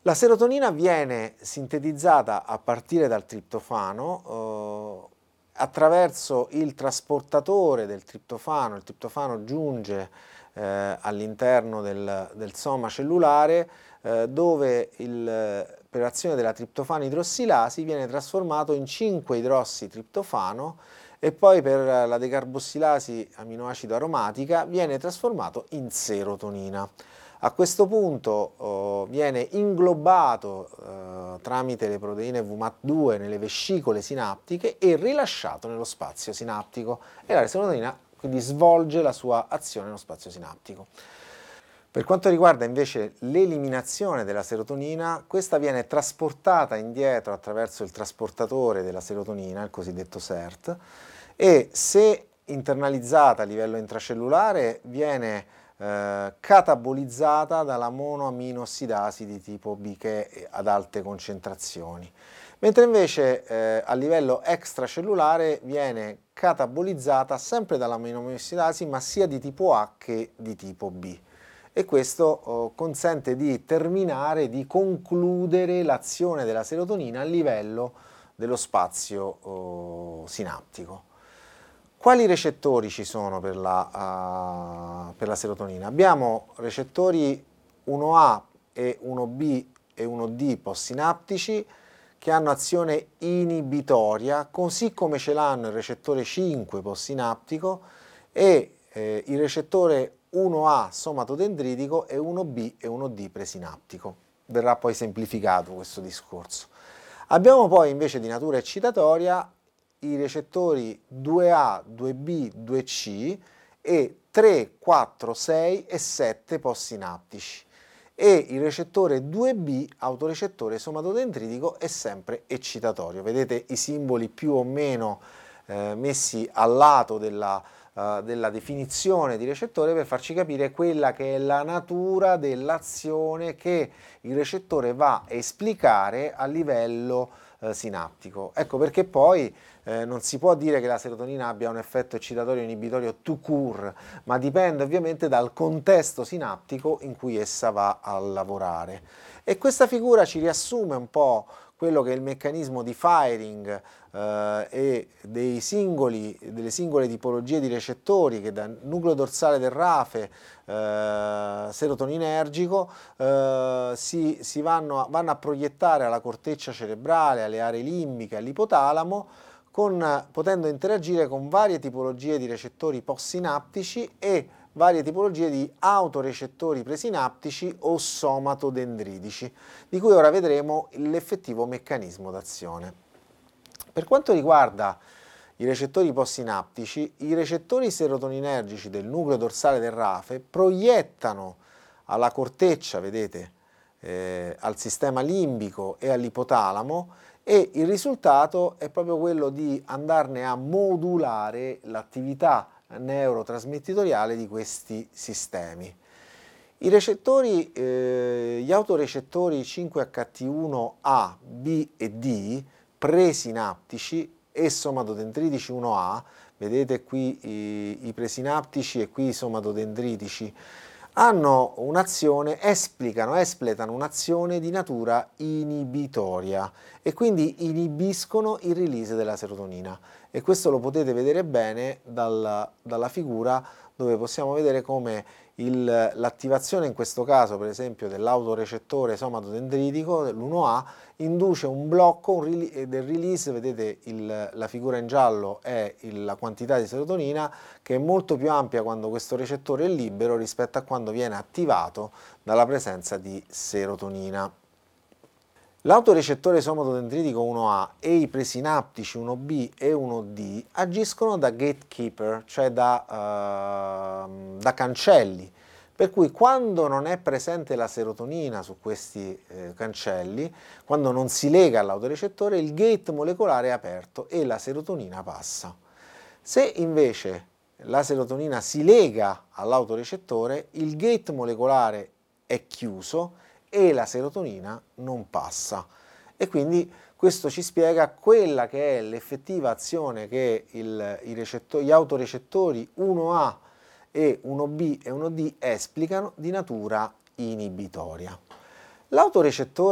La serotonina viene sintetizzata a partire dal triptofano attraverso il trasportatore del triptofano. Il triptofano giunge all'interno del soma cellulare dove per azione della triptofano idrossilasi viene trasformato in 5-idrossitriptofano e poi per la decarbossilasi aminoacido aromatica viene trasformato in serotonina. A questo punto viene inglobato tramite le proteine VMAT2 nelle vescicole sinaptiche e rilasciato nello spazio sinaptico e la serotonina quindi svolge la sua azione nello spazio sinaptico. Per quanto riguarda invece l'eliminazione della serotonina, questa viene trasportata indietro attraverso il trasportatore della serotonina, il cosiddetto SERT, e se internalizzata a livello intracellulare viene catabolizzata dalla monoaminoossidasi di tipo B che è ad alte concentrazioni, mentre invece a livello extracellulare viene catabolizzata sempre dalla monoaminoossidasi ma sia di tipo A che di tipo B. E questo consente di terminare, di concludere l'azione della serotonina a livello dello spazio sinaptico. Quali recettori ci sono per la serotonina? Abbiamo recettori 1A e 1B e 1D postsinaptici che hanno azione inibitoria, così come ce l'hanno il recettore 5 postsinaptico e il recettore 1A somatodendritico e 1B e 1D presinaptico. Verrà poi semplificato questo discorso. Abbiamo poi invece di natura eccitatoria i recettori 2A, 2B, 2C e 3, 4, 6 e 7 postsinaptici e il recettore 2B, autorecettore somatodendritico, è sempre eccitatorio. Vedete i simboli più o meno messi al lato della definizione di recettore per farci capire quella che è la natura dell'azione che il recettore va a esplicare a livello sinaptico. Ecco perché poi non si può dire che la serotonina abbia un effetto eccitatorio inibitorio tout court, ma dipende ovviamente dal contesto sinaptico in cui essa va a lavorare. E questa figura ci riassume un po' quello che è il meccanismo di firing e delle singole tipologie di recettori che dal nucleo dorsale del rafe serotoninergico vanno a proiettare alla corteccia cerebrale, alle aree limbiche, all'ipotalamo, potendo interagire con varie tipologie di recettori postsinaptici e varie tipologie di autorecettori presinaptici o somatodendritici, di cui ora vedremo l'effettivo meccanismo d'azione. Per quanto riguarda i recettori postsinaptici, i recettori serotoninergici del nucleo dorsale del rafe proiettano alla corteccia, vedete, al sistema limbico e all'ipotalamo e il risultato è proprio quello di andarne a modulare l'attività neurotrasmettitoriale di questi sistemi. I recettori, gli autorecettori 5HT1A, B e D, presinaptici e somatodendritici 1A, vedete qui i presinaptici e qui i somatodendritici, hanno un'azione, espletano un'azione di natura inibitoria e quindi inibiscono il release della serotonina e questo lo potete vedere bene dalla figura dove possiamo vedere come l'attivazione in questo caso per esempio dell'autorecettore somatodendritico, l'1A, induce un blocco del release, vedete la figura in giallo è la quantità di serotonina che è molto più ampia quando questo recettore è libero rispetto a quando viene attivato dalla presenza di serotonina. L'autorecettore somatodendritico 1A e i presinaptici 1B e 1D agiscono da gatekeeper, cioè da cancelli, per cui quando non è presente la serotonina su questi cancelli, quando non si lega all'autorecettore, il gate molecolare è aperto e la serotonina passa. Se invece la serotonina si lega all'autorecettore, il gate molecolare è chiuso e la serotonina non passa. E quindi questo ci spiega quella che è l'effettiva azione che gli autorecettori 1A e 1B e 1D esplicano di natura inibitoria. L'autorecettore